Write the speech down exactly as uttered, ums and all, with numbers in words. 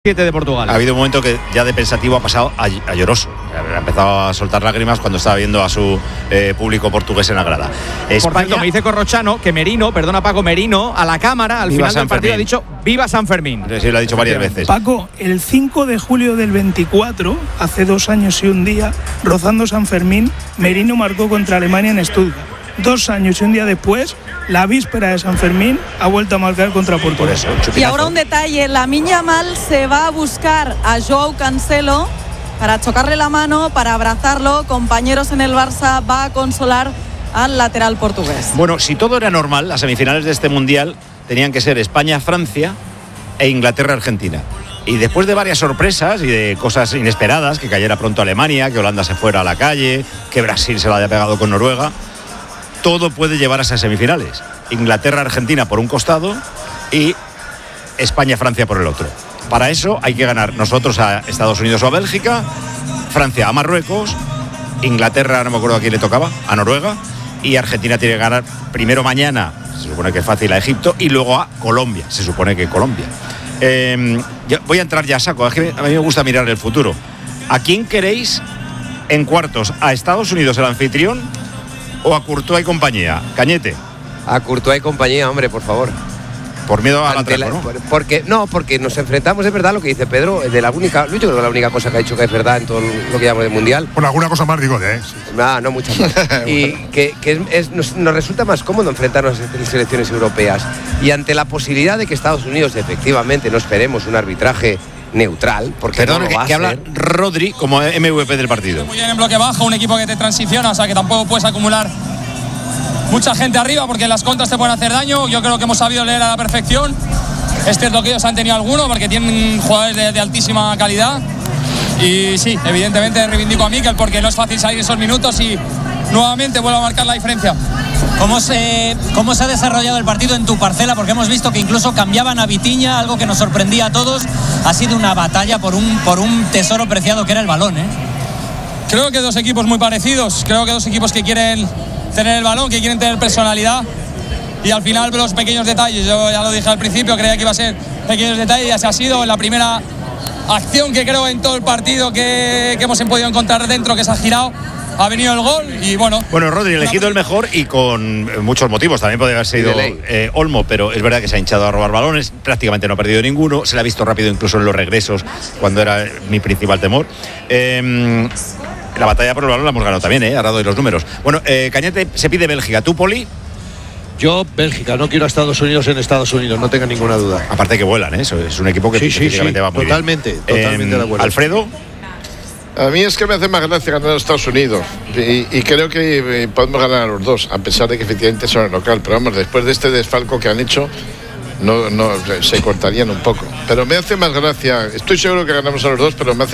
siete de Portugal. Ha habido un momento que ya de pensativo ha pasado a, a lloroso. Ha empezado a soltar lágrimas cuando estaba viendo a su eh, público portugués en la grada. España, por cierto, me dice Corrochano que Merino, perdona Paco, Merino, a la cámara, al final del partido ha dicho ¡Viva San Fermín! Sí, lo ha dicho varias veces. Paco, el cinco de julio del veinticuatro, hace dos años y un día, rozando San Fermín, Merino marcó contra Alemania en Stuttgart. Dos años y un día después, la víspera de San Fermín, ha vuelto a marcar contra Portugal. Y ahora un detalle, Lamine Yamal se va a buscar a Joao Cancelo para chocarle la mano, para abrazarlo. Compañeros en el Barça, va a consolar al lateral portugués. Bueno, si todo era normal, las semifinales de este Mundial tenían que ser España-Francia e Inglaterra-Argentina. Y después de varias sorpresas y de cosas inesperadas, que cayera pronto Alemania, que Holanda se fuera a la calle, que Brasil se la haya pegado con Noruega, todo puede llevar a esas semifinales. Inglaterra-Argentina por un costado y España-Francia por el otro. Para eso hay que ganar nosotros a Estados Unidos o a Bélgica, Francia a Marruecos, Inglaterra, no me acuerdo a quién le tocaba, a Noruega, y Argentina tiene que ganar primero mañana, se supone que es fácil, a Egipto, y luego a Colombia, se supone que Colombia. Eh, voy a entrar ya a saco, es que a mí me gusta mirar el futuro. ¿A quién queréis en cuartos? ¿A Estados Unidos, el anfitrión, o a Courtois y compañía? Cañete. A Courtois y compañía, hombre, por favor. Por miedo a la trampa, ¿no? Porque, no, porque nos enfrentamos, es verdad lo que dice Pedro, de la única, yo creo que la única cosa que ha dicho que es verdad en todo lo que llamamos del Mundial. Bueno, alguna cosa más digo, ¿eh? No, no muchas más. Y que, que es, es, nos, nos resulta más cómodo enfrentarnos a las selecciones europeas. Y ante la posibilidad de que Estados Unidos, efectivamente, no esperemos un arbitraje neutral, porque Perdón, no lo que, va a que ser. habla Rodri como M V P del partido. Muy bien en bloque bajo, un equipo que te transiciona, o sea que tampoco puedes acumular mucha gente arriba porque las contras te pueden hacer daño. Yo creo que hemos sabido leer a la perfección. Es cierto que ellos han tenido alguno porque tienen jugadores de, de altísima calidad. Y sí, evidentemente reivindico a Mikel porque no es fácil salir esos minutos y nuevamente vuelvo a marcar la diferencia. ¿Cómo se, ¿Cómo se ha desarrollado el partido en tu parcela? Porque hemos visto que incluso cambiaban a Vitinha, algo que nos sorprendía a todos. Ha sido una batalla por un, por un tesoro preciado que era el balón, ¿eh? Creo que dos equipos muy parecidos. Creo que dos equipos que quieren tener el balón, que quieren tener personalidad. Y al final los pequeños detalles, yo ya lo dije al principio, creía que iba a ser pequeños detalles y así ha sido. En la primera acción que creo en todo el partido que, que hemos podido encontrar dentro, que se ha girado, ha venido el gol y bueno. Bueno, Rodri elegido el mejor y con muchos motivos. También podría haber sido eh, Olmo, pero es verdad que se ha hinchado a robar balones, prácticamente no ha perdido ninguno, se le ha visto rápido incluso en los regresos, cuando era mi principal temor. Eh, la batalla por el balón la hemos ganado también, ¿eh? Ha dado de los números. Bueno, eh, Cañete, se pide Bélgica. ¿Tú, Poli? Yo, Bélgica, no quiero a Estados Unidos en Estados Unidos, no tenga ninguna duda. Aparte que vuelan, ¿eh? Es un equipo que sí, sí, sí, va muy totalmente, bien. Totalmente eh, de acuerdo. ¿Alfredo? A mí es que me hace más gracia ganar a Estados Unidos y, y creo que podemos ganar a los dos, a pesar de que efectivamente son el local. Pero vamos, después de este desfalco que han hecho, no, no se cortarían un poco. Pero me hace más gracia, estoy seguro que ganamos a los dos, pero me hace